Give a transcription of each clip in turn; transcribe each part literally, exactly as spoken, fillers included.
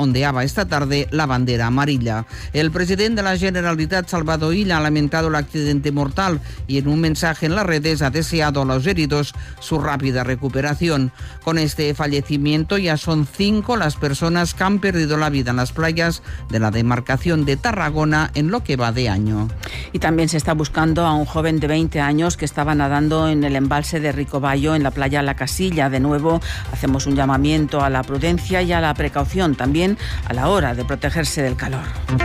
ondeaba esta tarde la bandera amarilla. El presidente de la Generalitat, Salvador Illa, ha lamentado el accidente mortal y en un mensaje en las redes ha deseado a los heridos su rápida recuperación. Con este fallecimiento ya son cinco las personas que han perdido la vida en las playas de la demarcación de Tarragona en lo que va de año. Y también se está buscando a un joven de veinte años que estaba nadando en el embalse de Ricobayo en la playa La Casilla. De nuevo, hacemos un llamamiento a la prudencia y a la precaución, también a la hora de protegerse del calor.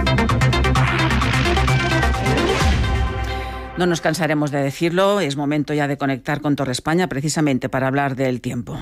No nos cansaremos de decirlo, es momento ya de conectar con Torre España precisamente para hablar del tiempo.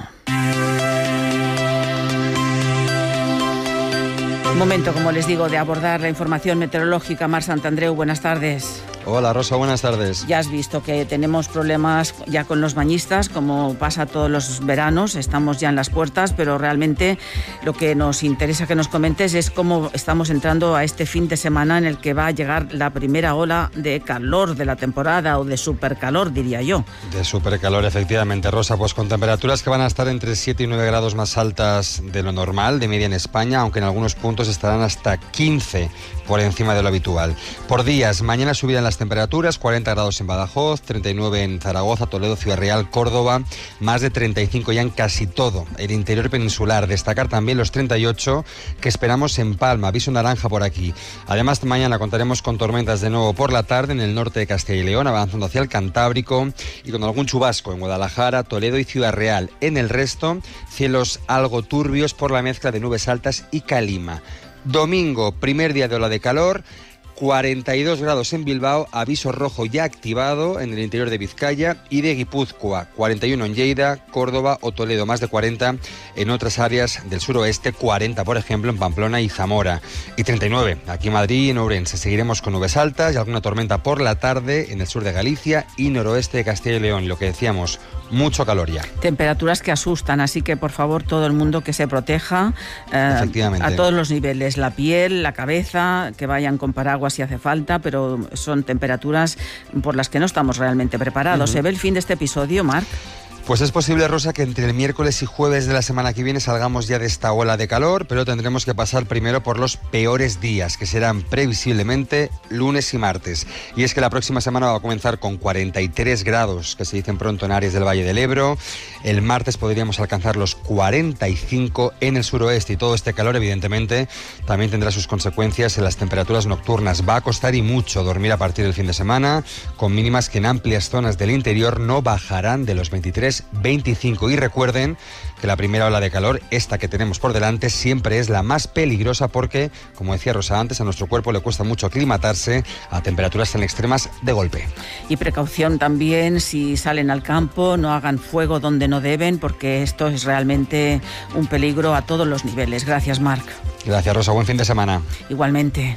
Momento, como les digo, de abordar la información meteorológica. Mar Santandreu, buenas tardes. Hola Rosa, buenas tardes. Ya has visto que tenemos problemas ya con los bañistas, como pasa todos los veranos, estamos ya en las puertas, pero realmente lo que nos interesa que nos comentes es cómo estamos entrando a este fin de semana en el que va a llegar la primera ola de calor de la temporada, o de supercalor, diría yo. De supercalor, efectivamente, Rosa, pues con temperaturas que van a estar entre siete y nueve grados más altas de lo normal, de media en España, aunque en algunos puntos estarán hasta quince por encima de lo habitual. Por días, mañana subirán las temperaturas, cuarenta grados en Badajoz, treinta y nueve en Zaragoza, Toledo, Ciudad Real, Córdoba, más de treinta y cinco ya en casi todo el interior peninsular. Destacar también los treinta y ocho que esperamos en Palma, aviso naranja por aquí. Además, mañana contaremos con tormentas de nuevo por la tarde en el norte de Castilla y León, avanzando hacia el Cantábrico, y con algún chubasco en Guadalajara, Toledo y Ciudad Real. En el resto, cielos algo turbios por la mezcla de nubes altas y calima. Domingo, primer día de ola de calor, cuarenta y dos grados en Bilbao, aviso rojo ya activado en el interior de Vizcaya y de Guipúzcoa, cuarenta y uno en Lleida, Córdoba o Toledo, más de cuarenta en otras áreas del suroeste, cuarenta por ejemplo en Pamplona y Zamora, y treinta y nueve aquí en Madrid y en Ourense. Seguiremos con nubes altas y alguna tormenta por la tarde en el sur de Galicia y noroeste de Castilla y León, lo que decíamos, mucho calor ya. Temperaturas que asustan, así que por favor todo el mundo que se proteja eh, a todos los niveles, la piel, la cabeza, que vayan con paraguas si hace falta, pero son temperaturas por las que no estamos realmente preparados. Uh-huh. ¿Se ve el fin de este episodio, Marc? Pues es posible, Rosa, que entre el miércoles y jueves de la semana que viene salgamos ya de esta ola de calor, pero tendremos que pasar primero por los peores días, que serán previsiblemente lunes y martes. Y es que la próxima semana va a comenzar con cuarenta y tres grados, que se dicen pronto en áreas del Valle del Ebro. El martes podríamos alcanzar los cuarenta y cinco en el suroeste, y todo este calor, evidentemente, también tendrá sus consecuencias en las temperaturas nocturnas. Va a costar y mucho dormir a partir del fin de semana, con mínimas que en amplias zonas del interior no bajarán de los veintitrés veinticinco. Y recuerden que la primera ola de calor, esta que tenemos por delante, siempre es la más peligrosa porque, como decía Rosa antes, a nuestro cuerpo le cuesta mucho aclimatarse a temperaturas tan extremas de golpe. Y precaución también si salen al campo, no hagan fuego donde no deben, porque esto es realmente un peligro a todos los niveles. Gracias, Marc. Gracias, Rosa. Buen fin de semana. Igualmente.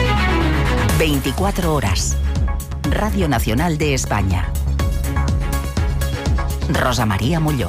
veinticuatro horas. Radio Nacional de España. Rosa María Molló.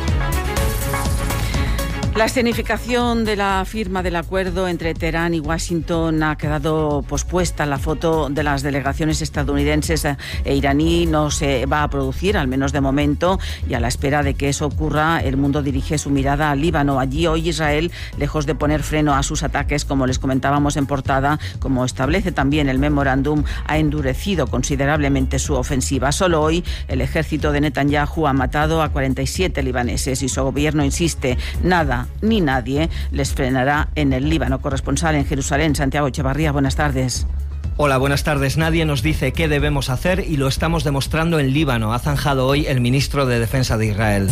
La escenificación de la firma del acuerdo entre Teherán y Washington ha quedado pospuesta. La foto de las delegaciones estadounidenses e iraní no se va a producir, al menos de momento, y a la espera de que eso ocurra, el mundo dirige su mirada al Líbano. Allí hoy Israel, lejos de poner freno a sus ataques, como les comentábamos en portada, como establece también el memorándum, ha endurecido considerablemente su ofensiva. Solo hoy el ejército de Netanyahu ha matado a cuarenta y siete libaneses y su gobierno insiste, nada ni nadie les frenará en el Líbano. Corresponsal en Jerusalén, Santiago Echevarría, buenas tardes. Hola, buenas tardes. Nadie nos dice qué debemos hacer y lo estamos demostrando en Líbano, ha zanjado hoy el ministro de Defensa de Israel.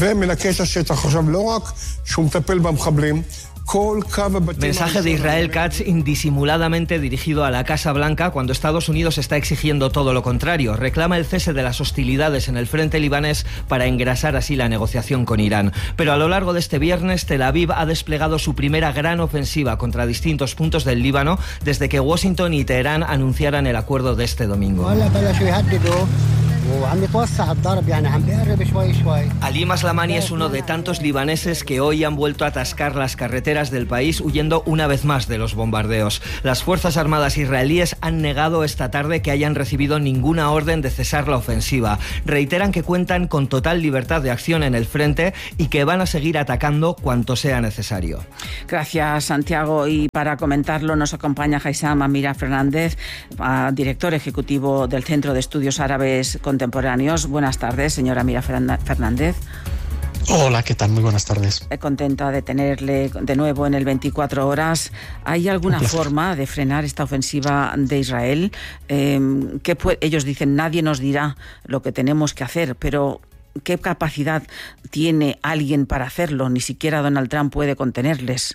Mensaje de Israel Katz indisimuladamente dirigido a la Casa Blanca cuando Estados Unidos está exigiendo todo lo contrario. Reclama el cese de las hostilidades en el frente libanés para engrasar así la negociación con Irán. Pero a lo largo de este viernes, Tel Aviv ha desplegado su primera gran ofensiva contra distintos puntos del Líbano desde que Washington y Teherán anunciaran el acuerdo de este domingo. Ali Maslamani es uno de tantos libaneses que hoy han vuelto a atascar las carreteras del país huyendo una vez más de los bombardeos. Las Fuerzas Armadas israelíes han negado esta tarde que hayan recibido ninguna orden de cesar la ofensiva. Reiteran que cuentan con total libertad de acción en el frente y que van a seguir atacando cuanto sea necesario. Gracias, Santiago. Y para comentarlo nos acompaña Haysam Amira Fernández, director ejecutivo del Centro de Estudios Árabes Contemporáneos. Buenas tardes, señora Amira Fernández. Hola, ¿qué tal? Muy buenas tardes. Contenta de tenerle de nuevo en el veinticuatro horas. ¿Hay alguna forma de frenar esta ofensiva de Israel? Eh, ¿qué pu- ellos dicen, nadie nos dirá lo que tenemos que hacer, pero ¿qué capacidad tiene alguien para hacerlo? Ni siquiera Donald Trump puede contenerles.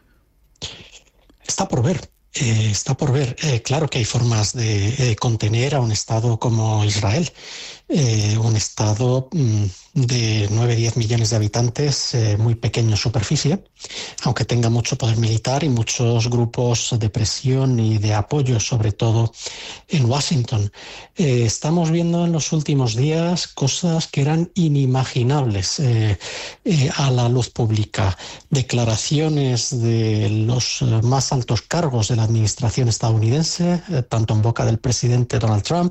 Está por ver. Eh, está por ver. Eh, claro que hay formas de eh, contener a un Estado como Israel. Eh, un Estado mmm, de nueve a diez millones de habitantes, eh, muy pequeño en superficie, aunque tenga mucho poder militar y muchos grupos de presión y de apoyo, sobre todo en Washington. Eh, estamos viendo en los últimos días cosas que eran inimaginables eh, eh, a la luz pública. Declaraciones de los más altos cargos de la administración estadounidense, eh, tanto en boca del presidente Donald Trump,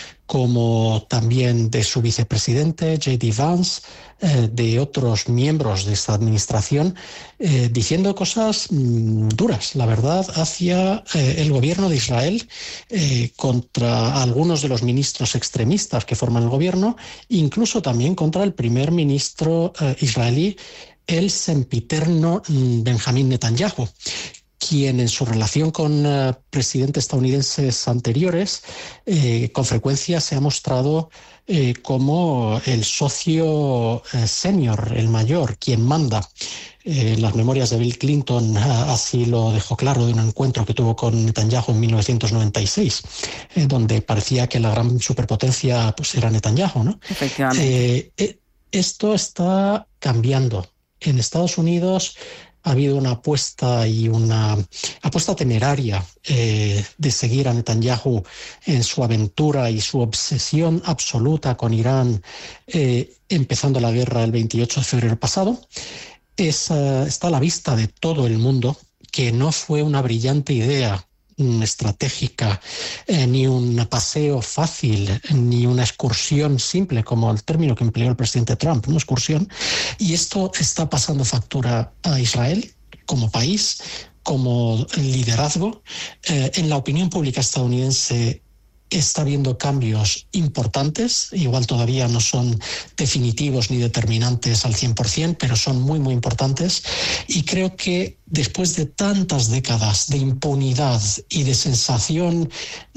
como también de su vicepresidente J D Vance, eh, de otros miembros de esta administración, eh, diciendo cosas mmm, duras, la verdad, hacia eh, el gobierno de Israel, eh, contra algunos de los ministros extremistas que forman el gobierno, incluso también contra el primer ministro eh, israelí, el sempiterno Benjamín Netanyahu, quien en su relación con uh, presidentes estadounidenses anteriores eh, con frecuencia se ha mostrado eh, como el socio eh, senior, el mayor, quien manda. Eh, las memorias de Bill Clinton uh, así lo dejó claro de un encuentro que tuvo con Netanyahu en mil novecientos noventa y seis, eh, donde parecía que la gran superpotencia pues, era Netanyahu, ¿no? Efectivamente. Eh, eh, esto está cambiando. En Estados Unidos ha habido una apuesta y una apuesta temeraria eh, de seguir a Netanyahu en su aventura y su obsesión absoluta con Irán, eh, empezando la guerra el veintiocho de febrero pasado. Es, uh, está a la vista de todo el mundo que no fue una brillante idea estratégica, eh, ni un paseo fácil, ni una excursión simple, como el término que empleó el presidente Trump, una excursión. Y esto está pasando factura a Israel como país, como liderazgo. Eh, en la opinión pública estadounidense está habiendo cambios importantes, igual todavía no son definitivos ni determinantes al cien por ciento, pero son muy, muy importantes. Y creo que después de tantas décadas de impunidad y de sensación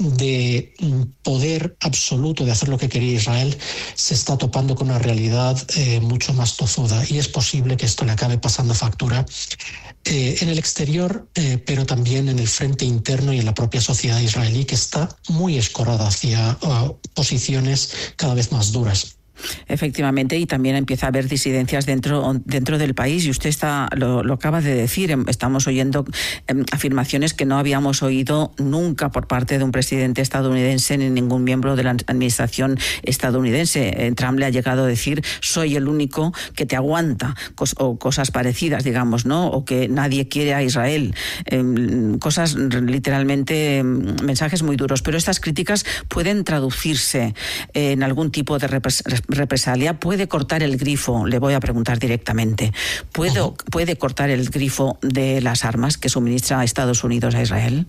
de poder absoluto de hacer lo que quería Israel, se está topando con una realidad eh, mucho más tozuda. Y es posible que esto le acabe pasando factura Eh, en el exterior, eh, pero también en el frente interno y en la propia sociedad israelí, que está muy escorada hacia uh, posiciones cada vez más duras. Efectivamente, y también empieza a haber disidencias dentro, dentro del país, y usted está, lo, lo acaba de decir, estamos oyendo eh, afirmaciones que no habíamos oído nunca por parte de un presidente estadounidense ni ningún miembro de la administración estadounidense. Eh, Trump le ha llegado a decir, soy el único que te aguanta, cos, o cosas parecidas, digamos, ¿no? O que nadie quiere a Israel. Eh, cosas literalmente, mensajes muy duros, pero estas críticas pueden traducirse en algún tipo de represión represalia. ¿Puede cortar el grifo? Le voy a preguntar directamente. ¿Puede, uh-huh. ¿Puede cortar el grifo de las armas que suministra Estados Unidos a Israel?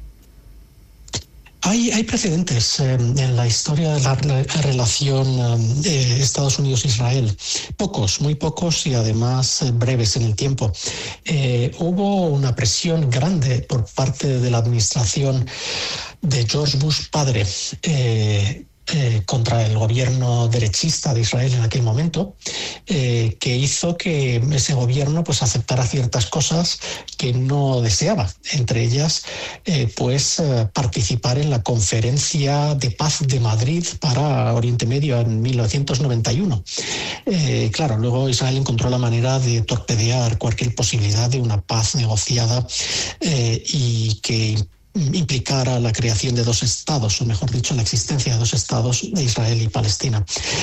Hay, hay precedentes eh, en la historia de la, la relación eh, Estados Unidos-Israel. Pocos, muy pocos y además eh, breves en el tiempo. Eh, hubo una presión grande por parte de la administración de George Bush padre, eh, Eh, contra el gobierno derechista de Israel en aquel momento, eh, que hizo que ese gobierno pues aceptara ciertas cosas que no deseaba, entre ellas eh, pues eh, participar en la conferencia de paz de Madrid para Oriente Medio en mil novecientos noventa y uno. Eh, claro, luego Israel encontró la manera de torpedear cualquier posibilidad de una paz negociada eh, y que implicara la creación de dos estados, o mejor dicho, la existencia de dos estados, de Israel y Palestina.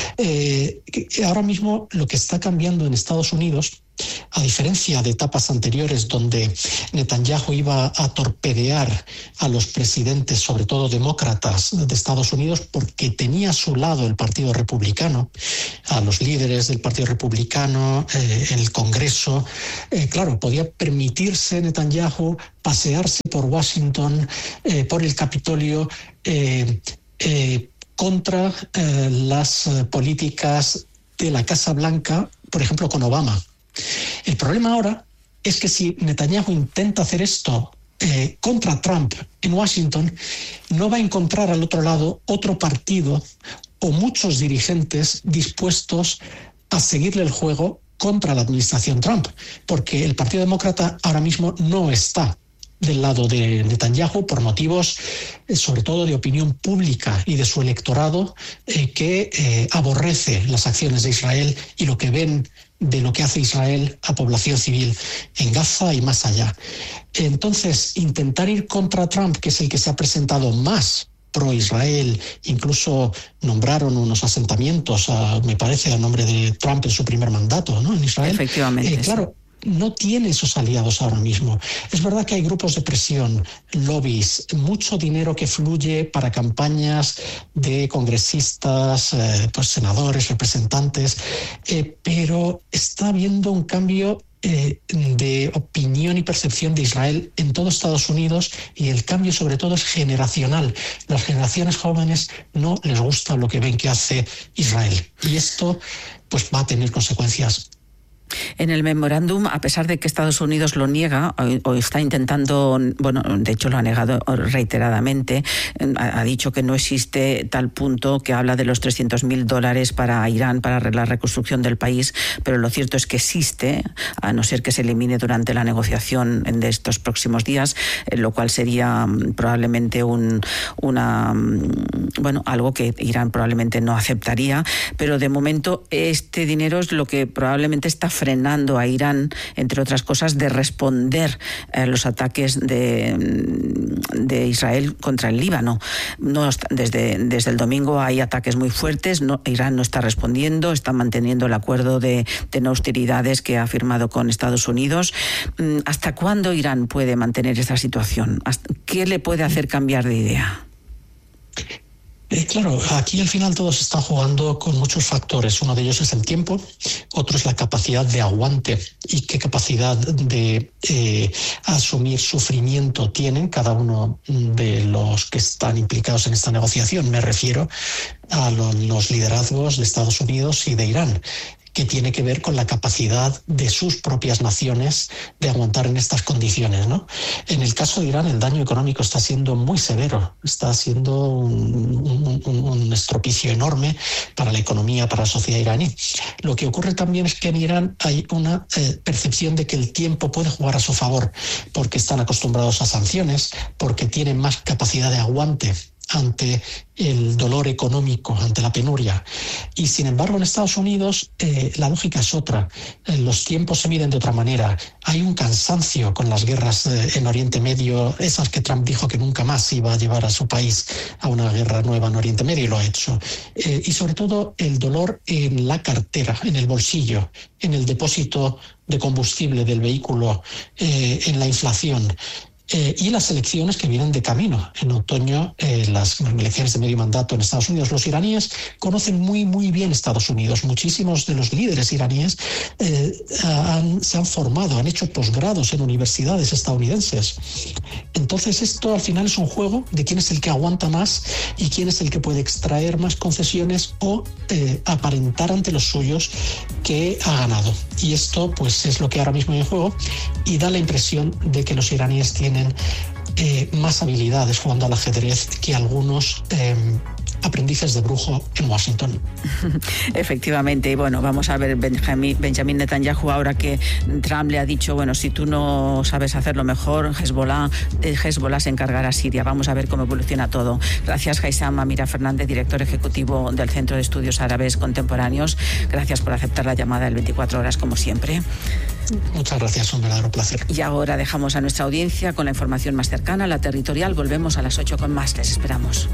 Eh, ahora mismo lo que está cambiando en Estados Unidos, a diferencia de etapas anteriores donde Netanyahu iba a torpedear a los presidentes, sobre todo demócratas de Estados Unidos, porque tenía a su lado el Partido Republicano, a los líderes del Partido Republicano, eh, en el Congreso, eh, claro, podía permitirse Netanyahu pasearse por Washington, eh, por el Capitolio, eh, eh, contra eh, las políticas de la Casa Blanca, por ejemplo, con Obama. El problema ahora es que si Netanyahu intenta hacer esto eh, contra Trump en Washington, no va a encontrar al otro lado otro partido o muchos dirigentes dispuestos a seguirle el juego contra la administración Trump, porque el Partido Demócrata ahora mismo no está del lado de Netanyahu por motivos eh, sobre todo de opinión pública y de su electorado eh, que eh, aborrece las acciones de Israel y lo que ven de lo que hace Israel a población civil en Gaza y más allá. Entonces, intentar ir contra Trump, que es el que se ha presentado más pro-Israel, incluso nombraron unos asentamientos, a, me parece, a nombre de Trump en su primer mandato, ¿no?, en Israel. Efectivamente. Eh, claro, no tiene esos aliados ahora mismo. Es verdad que hay grupos de presión, lobbies, mucho dinero que fluye para campañas de congresistas, eh, pues senadores, representantes, eh, pero está habiendo un cambio eh, de opinión y percepción de Israel en todo Estados Unidos, y el cambio sobre todo es generacional. Las generaciones jóvenes no les gusta lo que ven que hace Israel, y esto pues va a tener consecuencias. En el memorándum, a pesar de que Estados Unidos lo niega o, o está intentando, bueno, de hecho lo ha negado reiteradamente, ha, ha dicho que no existe tal punto que habla de los trescientos mil dólares para Irán para la reconstrucción del país, pero lo cierto es que existe, a no ser que se elimine durante la negociación de estos próximos días, lo cual sería probablemente un, una, bueno, algo que Irán probablemente no aceptaría, pero de momento este dinero es lo que probablemente está frenando a Irán, entre otras cosas, de responder a los ataques de, de Israel contra el Líbano. No, desde, desde el domingo hay ataques muy fuertes, no, Irán no está respondiendo, está manteniendo el acuerdo de, de no hostilidades que ha firmado con Estados Unidos. ¿Hasta cuándo Irán puede mantener esta situación? ¿Qué le puede hacer cambiar de idea? Eh, claro, aquí al final todos están jugando con muchos factores. Uno de ellos es el tiempo, otro es la capacidad de aguante y qué capacidad de eh, asumir sufrimiento tienen cada uno de los que están implicados en esta negociación. Me refiero a lo, los liderazgos de Estados Unidos y de Irán, que tiene que ver con la capacidad de sus propias naciones de aguantar en estas condiciones, ¿no? En el caso de Irán, el daño económico está siendo muy severo, está siendo un, un, un estropicio enorme para la economía, para la sociedad iraní. Lo que ocurre también es que en Irán hay una eh, percepción de que el tiempo puede jugar a su favor, porque están acostumbrados a sanciones, porque tienen más capacidad de aguante ante el dolor económico, ante la penuria. Y sin embargo, en Estados Unidos eh, la lógica es otra. Eh, los tiempos se miden de otra manera. Hay un cansancio con las guerras eh, en Oriente Medio, esas que Trump dijo que nunca más iba a llevar a su país a una guerra nueva en Oriente Medio, y lo ha hecho. Eh, y sobre todo el dolor en la cartera, en el bolsillo, en el depósito de combustible del vehículo, eh, en la inflación. Eh, y las elecciones que vienen de camino. En otoño, eh, las elecciones de medio mandato en Estados Unidos. Los iraníes conocen muy, muy bien Estados Unidos. Muchísimos de los líderes iraníes eh, han, se han formado, han hecho posgrados en universidades estadounidenses. Entonces, esto al final es un juego de quién es el que aguanta más y quién es el que puede extraer más concesiones o eh, aparentar ante los suyos que ha ganado. Y esto, pues, es lo que ahora mismo hay en juego, y da la impresión de que los iraníes tienen Eh, más habilidades jugando al ajedrez que algunos eh, aprendices de brujo en Washington. Efectivamente, y bueno, vamos a ver Benjamin, Benjamin Netanyahu ahora que Trump le ha dicho, bueno, si tú no sabes hacerlo mejor, Hezbollah, Hezbollah se encargará a Siria. Vamos a ver cómo evoluciona todo. Gracias, Haysam Amira Fernández, director ejecutivo del Centro de Estudios Árabes Contemporáneos. Gracias por aceptar la llamada del veinticuatro horas, como siempre. Muchas gracias, un verdadero placer. Y ahora dejamos a nuestra audiencia con la información más cercana, la territorial. Volvemos a las ocho con más. Les esperamos.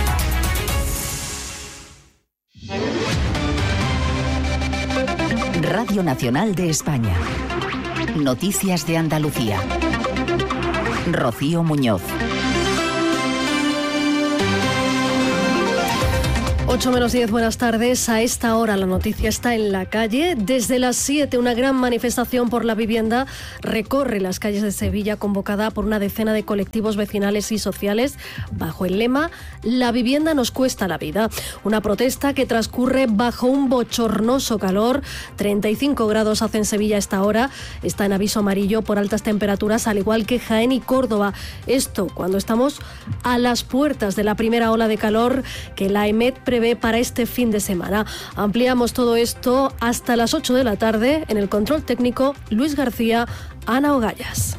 Radio Nacional de España. Noticias de Andalucía. Rocío Muñoz. ocho menos diez, buenas tardes. A esta hora la noticia está en la calle. Desde las siete, una gran manifestación por la vivienda recorre las calles de Sevilla, convocada por una decena de colectivos vecinales y sociales bajo el lema "La vivienda nos cuesta la vida". Una protesta que transcurre bajo un bochornoso calor. treinta y cinco grados hace en Sevilla a esta hora. Está en aviso amarillo por altas temperaturas, al igual que Jaén y Córdoba. Esto cuando estamos a las puertas de la primera ola de calor que la EMET prevé para este fin de semana. Ampliamos todo esto hasta las ocho de la tarde. En el control técnico, Luis García, Ana Ogallas.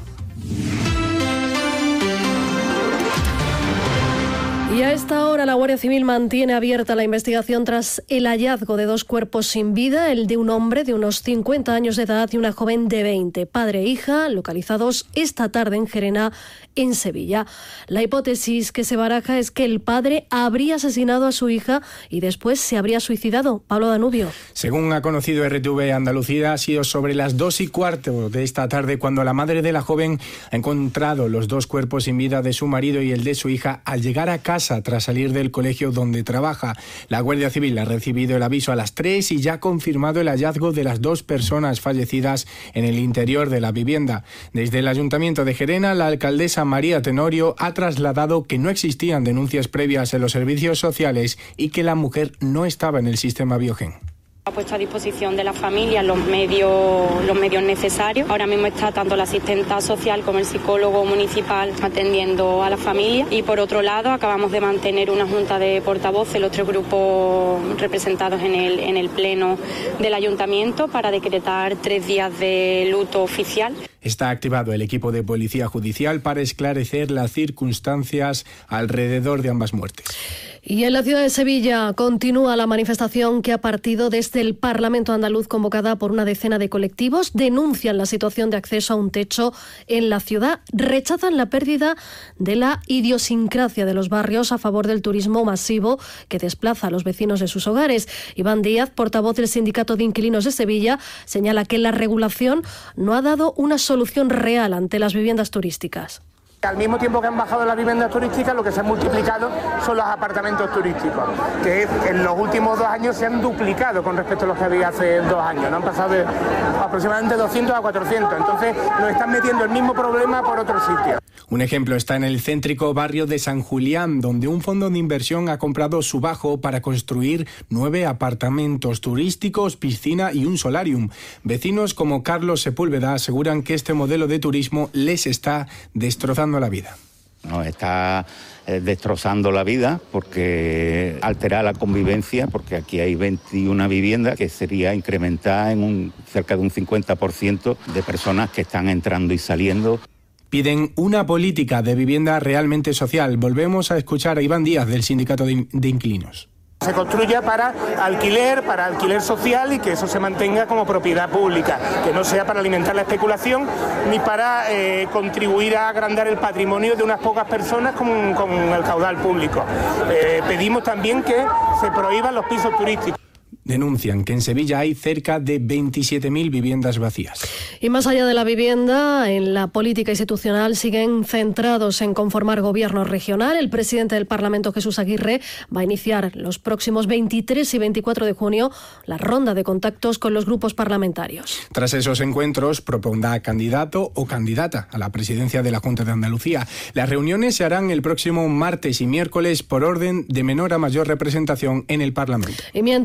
Y a esta hora la Guardia Civil mantiene abierta la investigación tras el hallazgo de dos cuerpos sin vida, el de un hombre de unos cincuenta años de edad y una joven de veinte, padre e hija, localizados esta tarde en Gerena, en Sevilla. La hipótesis que se baraja es que el padre habría asesinado a su hija y después se habría suicidado. Pablo Danubio. Según ha conocido R T V Andalucía, ha sido sobre las dos y cuarto de esta tarde cuando la madre de la joven ha encontrado los dos cuerpos sin vida de su marido y el de su hija al llegar a casa tras salir del colegio donde trabaja. La Guardia Civil ha recibido el aviso a las tres y ya ha confirmado el hallazgo de las dos personas fallecidas en el interior de la vivienda. Desde el Ayuntamiento de Gerena, la alcaldesa María Tenorio ha trasladado que no existían denuncias previas en los servicios sociales y que la mujer no estaba en el sistema Biogen. Ha puesto a disposición de la familia los medios, los medios necesarios. Ahora mismo está tanto la asistenta social como el psicólogo municipal atendiendo a la familia. Y por otro lado, acabamos de mantener una junta de portavoces, los tres grupos representados en el, en el pleno del ayuntamiento, para decretar tres días de luto oficial. Está activado el equipo de policía judicial para esclarecer las circunstancias alrededor de ambas muertes. Y en la ciudad de Sevilla continúa la manifestación que ha partido desde el Parlamento andaluz, convocada por una decena de colectivos. Denuncian la situación de acceso a un techo en la ciudad, rechazan la pérdida de la idiosincrasia de los barrios a favor del turismo masivo que desplaza a los vecinos de sus hogares. Iván Díaz, portavoz del Sindicato de Inquilinos de Sevilla, señala que la regulación no ha dado una solución real ante las viviendas turísticas. Al mismo tiempo que han bajado las viviendas turísticas, lo que se ha multiplicado son los apartamentos turísticos, que en los últimos dos años se han duplicado con respecto a los que había hace dos años. ¿No? Han pasado de aproximadamente doscientos a cuatrocientos. Entonces nos están metiendo el mismo problema por otro sitio. Un ejemplo está en el céntrico barrio de San Julián, donde un fondo de inversión ha comprado su bajo para construir nueve apartamentos turísticos, piscina y un solarium. Vecinos como Carlos Sepúlveda aseguran que este modelo de turismo les está destrozando la vida. Nos está eh, destrozando la vida porque altera la convivencia, porque aquí hay veintiuna viviendas que sería incrementar en un, cerca de un cincuenta por ciento de personas que están entrando y saliendo. Piden una política de vivienda realmente social. Volvemos a escuchar a Iván Díaz del Sindicato de, de Inquilinos. Se construya para alquiler, para alquiler social y que eso se mantenga como propiedad pública, que no sea para alimentar la especulación ni para eh, contribuir a agrandar el patrimonio de unas pocas personas con, con el caudal público. Eh, pedimos también que se prohíban los pisos turísticos. Denuncian que en Sevilla hay cerca de veintisiete mil viviendas vacías. Y más allá de la vivienda, en la política institucional siguen centrados en conformar gobierno regional. El presidente del Parlamento, Jesús Aguirre, va a iniciar los próximos veintitrés y veinticuatro de junio la ronda de contactos con los grupos parlamentarios. Tras esos encuentros, propondrá candidato o candidata a la presidencia de la Junta de Andalucía. Las reuniones se harán el próximo martes y miércoles por orden de menor a mayor representación en el Parlamento. Y mientras hoy el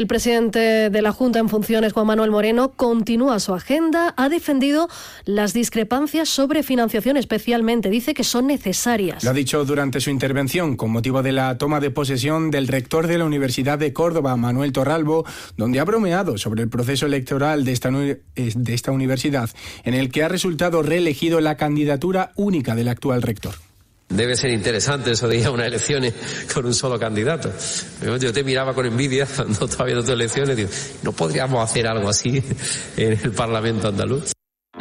El presidente de la Junta en funciones, Juan Manuel Moreno, continúa su agenda. Ha defendido las discrepancias sobre financiación, especialmente. Dice que son necesarias. Lo ha dicho durante su intervención con motivo de la toma de posesión del rector de la Universidad de Córdoba, Manuel Torralbo, donde ha bromeado sobre el proceso electoral de esta, de esta universidad, en el que ha resultado reelegido la candidatura única del actual rector. Debe ser interesante eso de ir a unas elecciones con un solo candidato. Yo te miraba con envidia cuando estaba viendo tus elecciones y digo, ¿no podríamos hacer algo así en el Parlamento andaluz?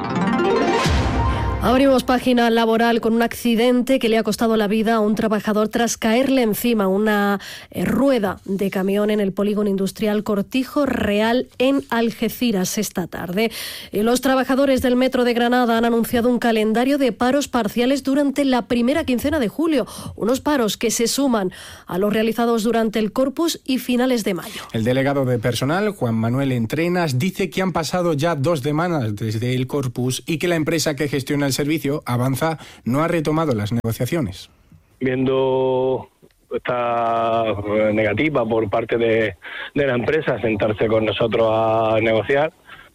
Abrimos página laboral con un accidente que le ha costado la vida a un trabajador tras caerle encima una rueda de camión en el polígono industrial Cortijo Real en Algeciras esta tarde. Y los trabajadores del Metro de Granada han anunciado un calendario de paros parciales durante la primera quincena de julio. Unos paros que se suman a los realizados durante el Corpus y finales de mayo. El delegado de personal, Juan Manuel Entrenas, dice que han pasado ya dos semanas desde el Corpus y que la empresa que gestiona el servicio, Avanza, no ha retomado las negociaciones. Viendo esta negativa por parte de, de la empresa sentarse con nosotros a negociar,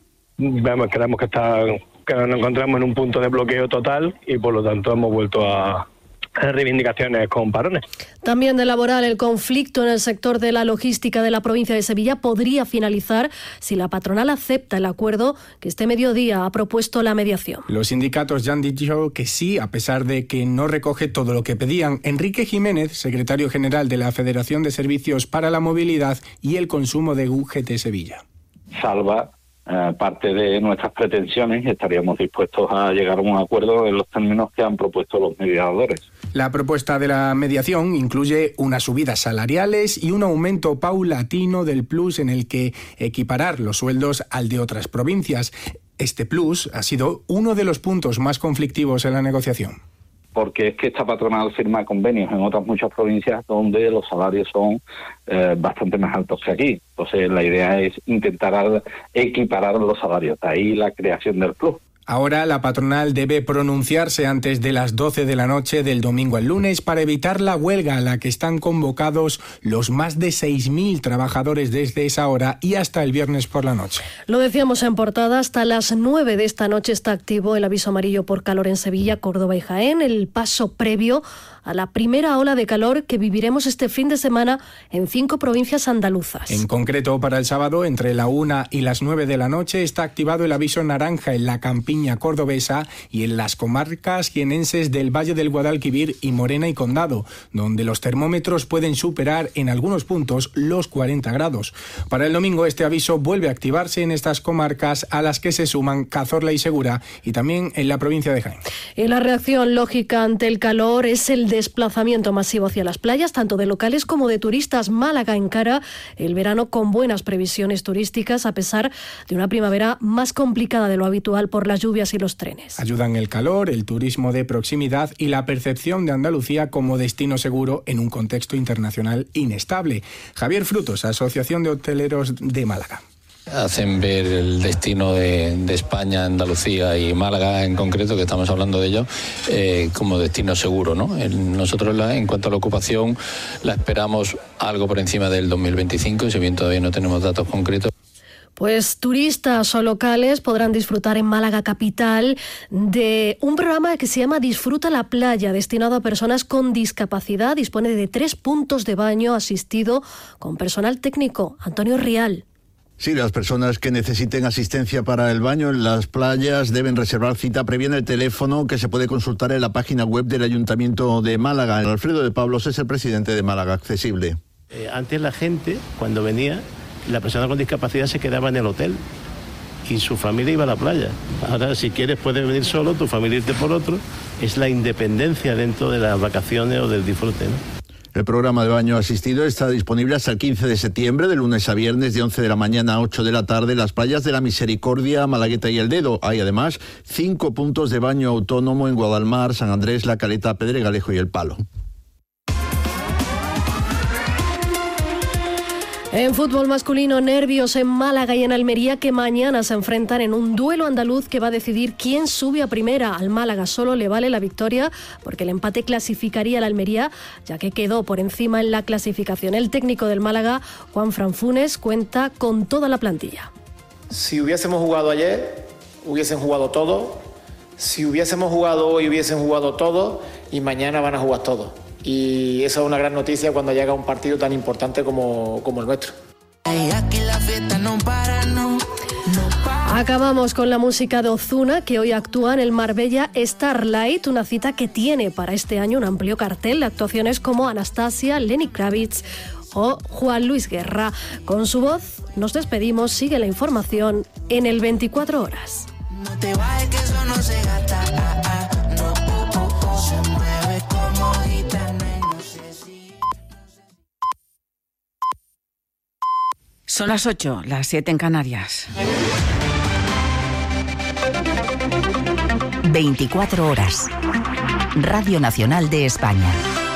vemos, creemos que, está, que nos encontramos en un punto de bloqueo total y por lo tanto hemos vuelto a reivindicaciones con parones. También de laboral, el conflicto en el sector de la logística de la provincia de Sevilla podría finalizar si la patronal acepta el acuerdo que este mediodía ha propuesto la mediación. Los sindicatos ya han dicho que sí, a pesar de que no recoge todo lo que pedían. Enrique Jiménez, secretario general de la Federación de Servicios para la Movilidad y el Consumo de U G T Sevilla. Salva eh, parte de nuestras pretensiones y estaríamos dispuestos a llegar a un acuerdo en los términos que han propuesto los mediadores. La propuesta de la mediación incluye unas subidas salariales y un aumento paulatino del plus en el que equiparar los sueldos al de otras provincias. Este plus ha sido uno de los puntos más conflictivos en la negociación. Porque es que esta patronal firma convenios en otras muchas provincias donde los salarios son eh, bastante más altos que aquí. Entonces la idea es intentar equiparar los salarios, de ahí la creación del plus. Ahora la patronal debe pronunciarse antes de las doce de la noche del domingo al lunes para evitar la huelga a la que están convocados los más de seis mil trabajadores desde esa hora y hasta el viernes por la noche. Lo decíamos en portada, hasta las nueve de esta noche está activo el aviso amarillo por calor en Sevilla, Córdoba y Jaén, el paso previo a la primera ola de calor que viviremos este fin de semana en cinco provincias andaluzas. En concreto, para el sábado, entre la una y las nueve de la noche, está activado el aviso naranja en la campiña cordobesa y en las comarcas jienenses del Valle del Guadalquivir y Morena y Condado, donde los termómetros pueden superar en algunos puntos los cuarenta grados. Para el domingo, este aviso vuelve a activarse en estas comarcas a las que se suman Cazorla y Segura y también en la provincia de Jaén. Y la reacción lógica ante el calor es el desplazamiento masivo hacia las playas, tanto de locales como de turistas. Málaga encara el verano con buenas previsiones turísticas, a pesar de una primavera más complicada de lo habitual por las lluvias y los trenes. Ayudan el calor, el turismo de proximidad y la percepción de Andalucía como destino seguro en un contexto internacional inestable. Javier Frutos, Asociación de Hoteleros de Málaga. Hacen ver el destino de, de España, Andalucía y Málaga en concreto, que estamos hablando de ello, eh, como destino seguro, ¿no? Nosotros, la, en cuanto a la ocupación, la esperamos algo por encima del dos mil veinticinco, si bien todavía no tenemos datos concretos. Pues turistas o locales podrán disfrutar en Málaga capital de un programa que se llama Disfruta la Playa, destinado a personas con discapacidad. Dispone de tres puntos de baño asistido con personal técnico. Antonio Rial. Sí, las personas que necesiten asistencia para el baño en las playas deben reservar cita previa en el teléfono que se puede consultar en la página web del Ayuntamiento de Málaga. Alfredo de Pablos es el presidente de Málaga Accesible. Eh, antes la gente, cuando venía, la persona con discapacidad se quedaba en el hotel y su familia iba a la playa. Ahora, si quieres, puedes venir solo, tu familia irte por otro. Es la independencia dentro de las vacaciones o del disfrute, ¿no? El programa de baño asistido está disponible hasta el quince de septiembre, de lunes a viernes, de once de la mañana a ocho de la tarde, en las playas de la Misericordia, Malagueta y El Dedo. Hay además cinco puntos de baño autónomo en Guadalmar, San Andrés, La Caleta, Pedregalejo y El Palo. En fútbol masculino, nervios en Málaga y en Almería, que mañana se enfrentan en un duelo andaluz que va a decidir quién sube a primera. Al Málaga solo le vale la victoria porque el empate clasificaría al Almería, ya que quedó por encima en la clasificación. El técnico del Málaga, Juan Fran Funes, cuenta con toda la plantilla. Si hubiésemos jugado ayer, hubiesen jugado todos. Si hubiésemos jugado hoy, hubiesen jugado todos. Y mañana van a jugar todos. Y esa es una gran noticia cuando llega un partido tan importante como, como el nuestro. Acabamos con la música de Ozuna, que hoy actúa en el Marbella Starlight, una cita que tiene para este año un amplio cartel de actuaciones como Anastasia, Lenny Kravitz o Juan Luis Guerra. Con su voz nos despedimos. Sigue la información en el veinticuatro horas. No te vayas, que eso no se gasta. Ah, ah, no, oh, oh, oh. Se mueve como gitana y no sé si... Son las ocho, las siete en Canarias. veinticuatro horas. Radio Nacional de España.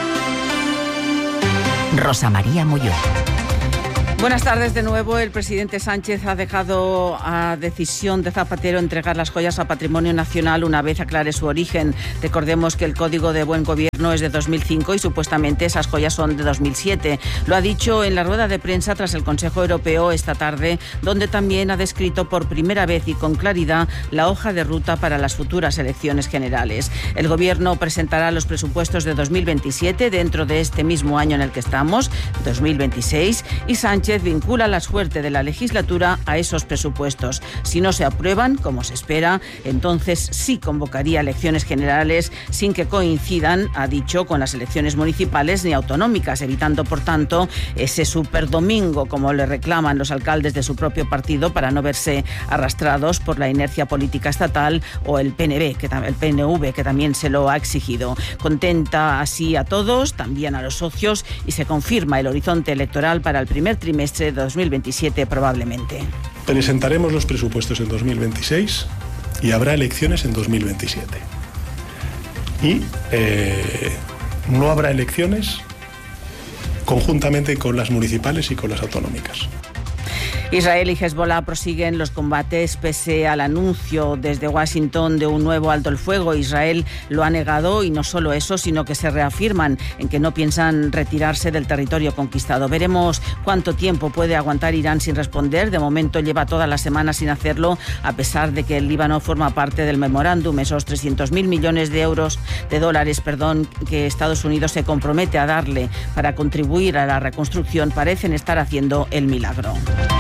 Rosa María Molló. Buenas tardes de nuevo. El presidente Sánchez ha dejado a decisión de Zapatero entregar las joyas a Patrimonio Nacional una vez aclare su origen. Recordemos que el Código de Buen Gobierno es de dos mil cinco y supuestamente esas joyas son de dos mil siete. Lo ha dicho en la rueda de prensa tras el Consejo Europeo esta tarde, donde también ha descrito por primera vez y con claridad la hoja de ruta para las futuras elecciones generales. El Gobierno presentará los presupuestos de dos mil veintisiete dentro de este mismo año en el que estamos, dos mil veintiséis, y Sánchez vincula la suerte de la legislatura a esos presupuestos. Si no se aprueban, como se espera, entonces sí convocaría elecciones generales sin que coincidan, ha dicho, con las elecciones municipales ni autonómicas, evitando, por tanto, ese superdomingo, como le reclaman los alcaldes de su propio partido, para no verse arrastrados por la inercia política estatal, o el P N V, que, el P N V, que también se lo ha exigido. Contenta así a todos, también a los socios, y se confirma el horizonte electoral para el primer trimestre de dos mil veintisiete probablemente. Presentaremos los presupuestos en dos mil veintiséis y habrá elecciones en dos mil veintisiete. Y eh, no habrá elecciones conjuntamente con las municipales y con las autonómicas. Israel y Hezbollah prosiguen los combates pese al anuncio desde Washington de un nuevo alto el fuego. Israel lo ha negado, y no solo eso, sino que se reafirman en que no piensan retirarse del territorio conquistado. Veremos cuánto tiempo puede aguantar Irán sin responder. De momento lleva toda la semana sin hacerlo, a pesar de que el Líbano forma parte del memorándum. Esos trescientos mil millones de euros, de dólares, perdón, que Estados Unidos se compromete a darle para contribuir a la reconstrucción, parecen estar haciendo el milagro.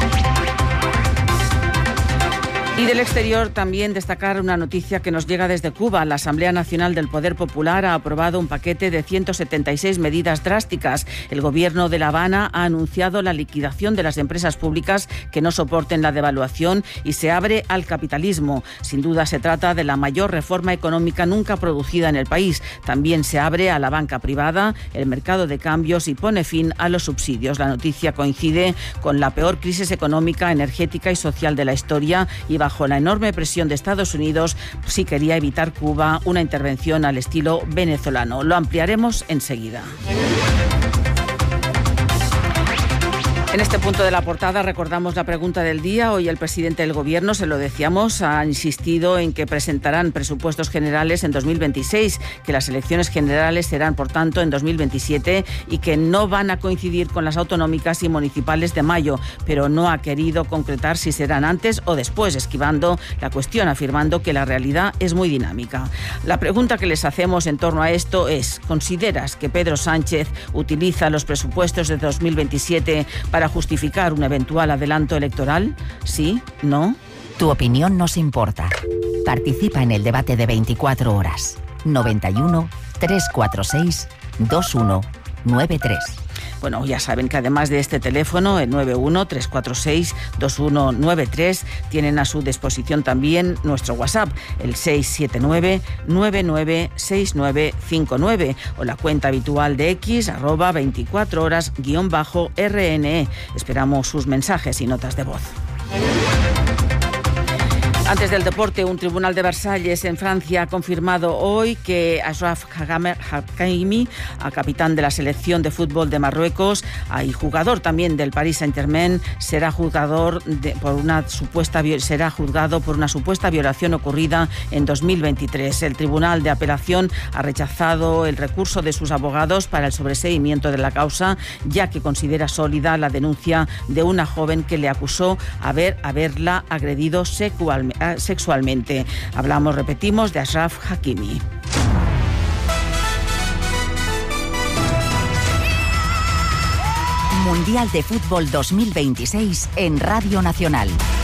Y del exterior también destacar una noticia que nos llega desde Cuba. La Asamblea Nacional del Poder Popular ha aprobado un paquete de ciento setenta y seis medidas drásticas. El gobierno de La Habana ha anunciado la liquidación de las empresas públicas que no soporten la devaluación y se abre al capitalismo. Sin duda se trata de la mayor reforma económica nunca producida en el país. También se abre a la banca privada, el mercado de cambios y pone fin a los subsidios. La noticia coincide con la peor crisis económica, energética y social de la historia, y bajo Bajo la enorme presión de Estados Unidos, sí quería evitar Cuba una intervención al estilo venezolano. Lo ampliaremos enseguida. En este punto de la portada recordamos la pregunta del día. Hoy el presidente del Gobierno, se lo decíamos, ha insistido en que presentarán presupuestos generales en dos mil veintiséis, que las elecciones generales serán, por tanto, en dos mil veintisiete y que no van a coincidir con las autonómicas y municipales de mayo, pero no ha querido concretar si serán antes o después, esquivando la cuestión, afirmando que la realidad es muy dinámica. La pregunta que les hacemos en torno a esto es: ¿consideras que Pedro Sánchez utiliza los presupuestos de dos mil veintisiete para para justificar un eventual adelanto electoral? ¿Sí? ¿No? Tu opinión nos importa. Participa en el debate de veinticuatro horas. noventa y uno, trescientos cuarenta y seis, veintiuno noventa y tres. Bueno, ya saben que además de este teléfono, el nueve uno, tres cuatro seis, dos uno nueve tres, tienen a su disposición también nuestro WhatsApp, el seis siete nueve, nueve nueve seis nueve cinco nueve, o la cuenta habitual de X, arroba veinticuatro horas guión bajo R N E. Esperamos sus mensajes y notas de voz. Antes del deporte, un tribunal de Versalles en Francia ha confirmado hoy que Achraf Hakimi, capitán de la selección de fútbol de Marruecos y jugador también del Paris Saint-Germain, será juzgador de, por una supuesta será juzgado por una supuesta violación ocurrida en dos mil veintitrés. El Tribunal de Apelación ha rechazado el recurso de sus abogados para el sobreseimiento de la causa, ya que considera sólida la denuncia de una joven que le acusó haber haberla agredido sexualmente. sexualmente. Hablamos, repetimos, de Achraf Hakimi. Mundial de Fútbol dos mil veintiséis en Radio Nacional.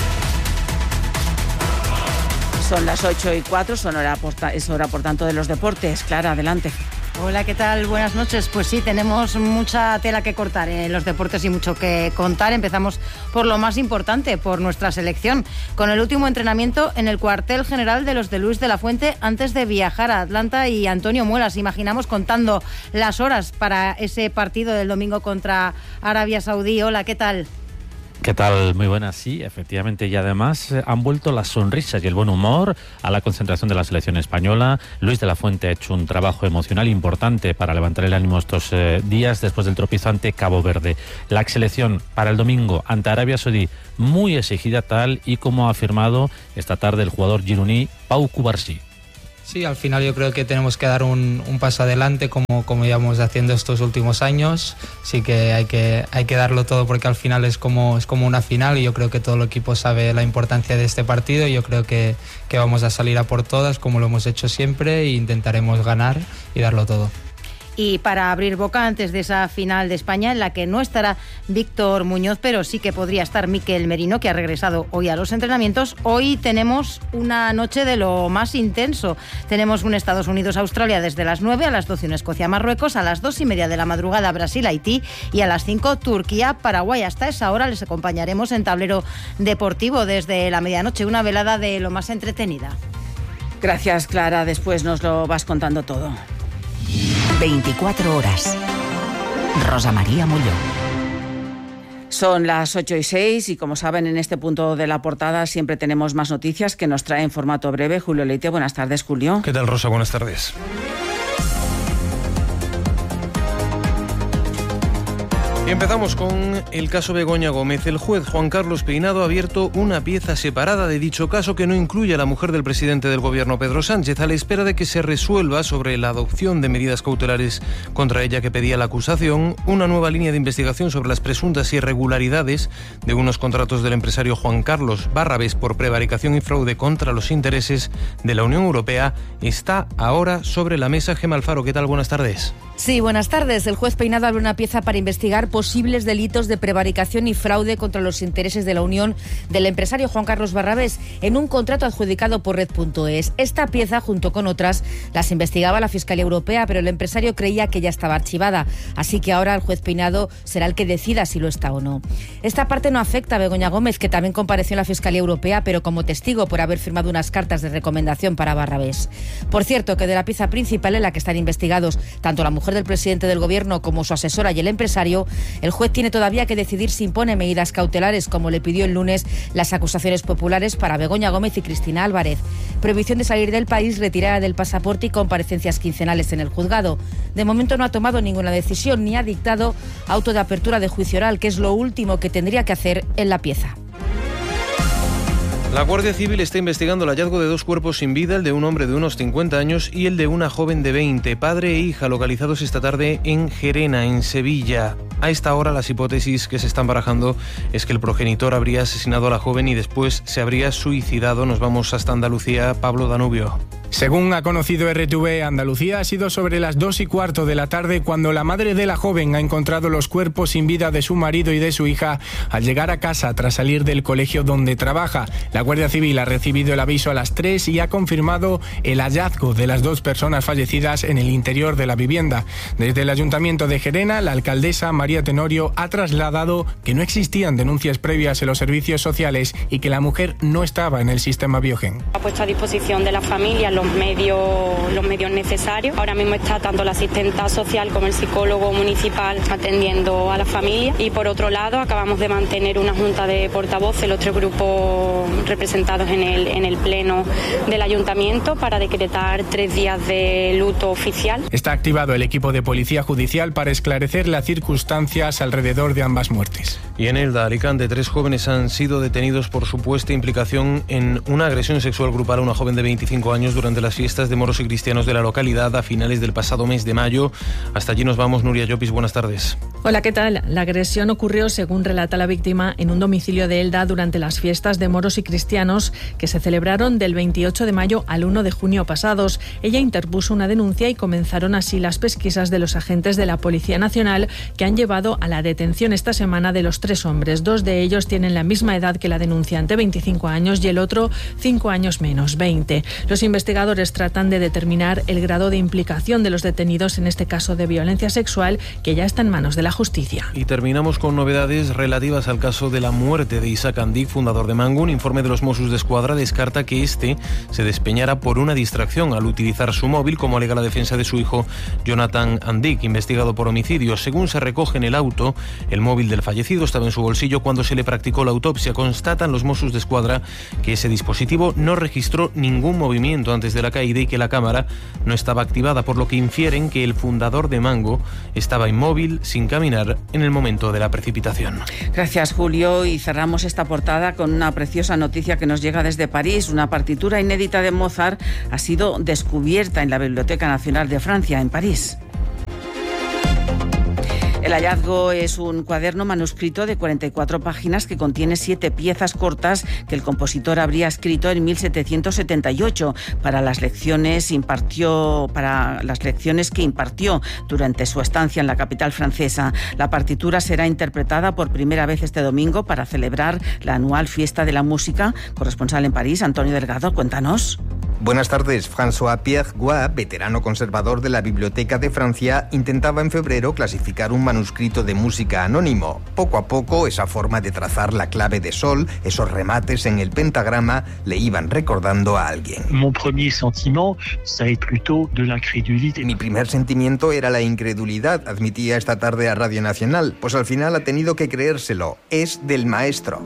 Son las ocho y cuatro, son hora por, es hora por tanto de los deportes. Clara, adelante. Hola, ¿qué tal? Buenas noches. Pues sí, tenemos mucha tela que cortar en los deportes y mucho que contar. Empezamos por lo más importante, por nuestra selección, con el último entrenamiento en el cuartel general de los de Luis de la Fuente antes de viajar a Atlanta, y Antonio Muelas, imaginamos, contando las horas para ese partido del domingo contra Arabia Saudí. Hola, ¿qué tal? ¿Qué tal? Muy buenas, sí, efectivamente, y además eh, han vuelto las sonrisas y el buen humor a la concentración de la selección española. Luis de la Fuente ha hecho un trabajo emocional importante para levantar el ánimo estos eh, días después del tropiezo ante Cabo Verde. La selección para el domingo ante Arabia Saudí muy exigida, tal y como ha afirmado esta tarde el jugador gironí Pau Cubarsí. Sí, al final yo creo que tenemos que dar un, un paso adelante como, como íbamos haciendo estos últimos años. Sí que hay que hay que darlo todo, porque al final es como, es como una final, y yo creo que todo el equipo sabe la importancia de este partido, y yo creo que, que vamos a salir a por todas como lo hemos hecho siempre, e intentaremos ganar y darlo todo. Y para abrir boca antes de esa final de España, en la que no estará Víctor Muñoz, pero sí que podría estar Mikel Merino, que ha regresado hoy a los entrenamientos, hoy tenemos una noche de lo más intenso. Tenemos un Estados Unidos-Australia desde las nueve, a las doce un Escocia-Marruecos, a las dos y media de la madrugada Brasil-Haití, y a las cinco Turquía-Paraguay. Hasta esa hora les acompañaremos en Tablero Deportivo desde la medianoche, una velada de lo más entretenida. Gracias, Clara. Después nos lo vas contando todo. veinticuatro horas. Rosa María Molló. Son las ocho y seis y, como saben, en este punto de la portada siempre tenemos más noticias que nos trae en formato breve Julio Leite. Buenas tardes, Julio. ¿Qué tal, Rosa? Buenas tardes. Y empezamos con el caso Begoña Gómez. El juez Juan Carlos Peinado ha abierto una pieza separada de dicho caso que no incluye a la mujer del presidente del gobierno, Pedro Sánchez, a la espera de que se resuelva sobre la adopción de medidas cautelares contra ella que pedía la acusación, una nueva línea de investigación sobre las presuntas irregularidades de unos contratos del empresario Juan Carlos Barrabés por prevaricación y fraude contra los intereses de la Unión Europea está ahora sobre la mesa. Gemma Alfaro, ¿qué tal? Buenas tardes. Sí, buenas tardes. El juez Peinado abre una pieza para investigar posibles delitos de prevaricación y fraude contra los intereses de la Unión del empresario Juan Carlos Barrabés en un contrato adjudicado por Red punto es. Esta pieza, junto con otras, las investigaba la Fiscalía Europea, pero el empresario creía que ya estaba archivada, así que ahora el juez Peinado será el que decida si lo está o no. Esta parte no afecta a Begoña Gómez, que también compareció en la Fiscalía Europea, pero como testigo por haber firmado unas cartas de recomendación para Barrabés. Por cierto, que de la pieza principal en la que están investigados tanto la mujer del presidente del gobierno como su asesora y el empresario, el juez tiene todavía que decidir si impone medidas cautelares, como le pidió el lunes las acusaciones populares para Begoña Gómez y Cristina Álvarez. Prohibición de salir del país, retirada del pasaporte y comparecencias quincenales en el juzgado. De momento no ha tomado ninguna decisión ni ha dictado auto de apertura de juicio oral, que es lo último que tendría que hacer en la pieza. La Guardia Civil está investigando el hallazgo de dos cuerpos sin vida, el de un hombre de unos cincuenta años y el de una joven de veinte, padre e hija, localizados esta tarde en Gerena, en Sevilla. A esta hora, las hipótesis que se están barajando es que el progenitor habría asesinado a la joven y después se habría suicidado. Nos vamos hasta Andalucía. Pablo Danubio. Según ha conocido R T V Andalucía, ha sido sobre las dos y cuarto de la tarde cuando la madre de la joven ha encontrado los cuerpos sin vida de su marido y de su hija al llegar a casa tras salir del colegio donde trabaja. La Guardia Civil ha recibido el aviso a las tres y ha confirmado el hallazgo de las dos personas fallecidas en el interior de la vivienda. Desde el Ayuntamiento de Gerena, la alcaldesa María Tenorio ha trasladado que no existían denuncias previas en los servicios sociales y que la mujer no estaba en el sistema Biogen. Ha puesto a disposición de la familia los medios, los medios necesarios. Ahora mismo está tanto la asistenta social como el psicólogo municipal atendiendo a la familia. Y por otro lado, acabamos de mantener una junta de portavoces, los tres grupos representados en el, en el pleno del ayuntamiento, para decretar tres días de luto oficial. Está activado el equipo de policía judicial para esclarecer las circunstancias alrededor de ambas muertes. Y en Elda, Alicante, tres jóvenes han sido detenidos por supuesta implicación en una agresión sexual grupal a una joven de veinticinco años durante las fiestas de moros y cristianos de la localidad a finales del pasado mes de mayo. Hasta allí nos vamos. Nuria Llopis, buenas tardes. Hola, ¿qué tal? La agresión ocurrió, según relata la víctima, en un domicilio de Elda durante las fiestas de moros y cristianos que se celebraron del veintiocho de mayo al uno de junio pasados. Ella interpuso una denuncia y comenzaron así las pesquisas de los agentes de la Policía Nacional, que han llevado a la detención esta semana de los tres hombres. Dos de ellos tienen la misma edad que la denunciante, veinticinco años, y el otro cinco años menos, veinte. Los investigadores tratan de determinar el grado de implicación de los detenidos en este caso de violencia sexual, que ya está en manos de la justicia. Y terminamos con novedades relativas al caso de la muerte de Isaac Andic, fundador de Mango. Un informe de los Mossos d'Esquadra descarta que este se despeñara por una distracción al utilizar su móvil, como alega la defensa de su hijo Jonathan Andic, investigado por homicidio. Según se recoge en el auto, el móvil del fallecido estaba en su bolsillo cuando se le practicó la autopsia. Constatan los Mossos d'Esquadra que ese dispositivo no registró ningún movimiento antes de la caída y que la cámara no estaba activada, por lo que infieren que el fundador de Mango estaba inmóvil, sin caminar, en el momento de la precipitación. Gracias, Julio. Y cerramos esta portada con una preciosa noticia que nos llega desde París. Una partitura inédita de Mozart ha sido descubierta en la Biblioteca Nacional de Francia, en París. El hallazgo es un cuaderno manuscrito de cuarenta y cuatro páginas que contiene siete piezas cortas que el compositor habría escrito en mil setecientos setenta y ocho para las lecciones impartió para las lecciones que impartió durante su estancia en la capital francesa. La partitura será interpretada por primera vez este domingo para celebrar la anual Fiesta de la Música. Corresponsal en París, Antonio Delgado, cuéntanos. Buenas tardes. François-Pierre Goua, veterano conservador de la Biblioteca de Francia, intentaba en febrero clasificar un manuscrito de música anónimo. Poco a poco, esa forma de trazar la clave de sol, esos remates en el pentagrama, le iban recordando a alguien. Mon premier sentiment, ça est plutôt de l'incrédulité. Mi primer sentimiento era la incredulidad, admitía esta tarde a Radio Nacional, pues al final ha tenido que creérselo. Es del maestro.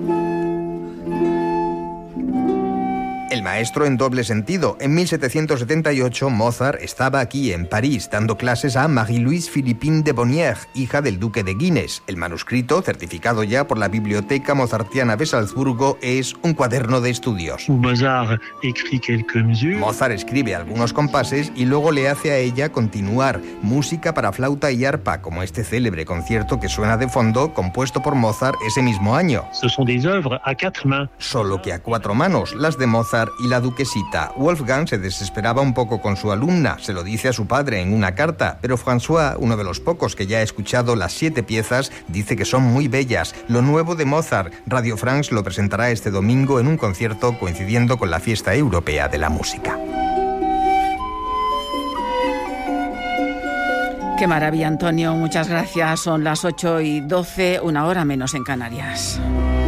El maestro en doble sentido. En mil setecientos setenta y ocho, Mozart estaba aquí en París dando clases a Marie-Louise Philippine de Bonnières, hija del duque de Guinness. El manuscrito, certificado ya por la Biblioteca Mozartiana de Salzburgo, es un cuaderno de estudios. Mozart écrit quelques mesures. Mozart escribe algunos compases y luego le hace a ella continuar. Música para flauta y arpa, como este célebre concierto que suena de fondo, compuesto por Mozart ese mismo año. Ce sont des œuvres à quatre mains. Solo que a cuatro manos, las de Mozart y la duquesita. Wolfgang se desesperaba un poco con su alumna, se lo dice a su padre en una carta, pero François, uno de los pocos que ya ha escuchado las siete piezas, dice que son muy bellas. Lo nuevo de Mozart, Radio France lo presentará este domingo en un concierto coincidiendo con la Fiesta Europea de la Música. Qué maravilla, Antonio. Muchas gracias. Son las ocho y doce, una hora menos en Canarias.